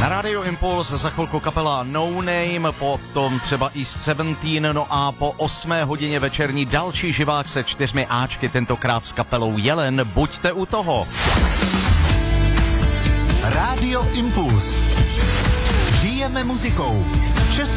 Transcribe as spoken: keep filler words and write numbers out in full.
Na Rádiu Impuls za chvilku kapela No Name, potom třeba East Seventeen, no a po osmé hodině večerní další živák se čtyřmi áčky, tentokrát s kapelou Jelen. Buďte u toho. Rádio Impuls. Žijeme muzikou.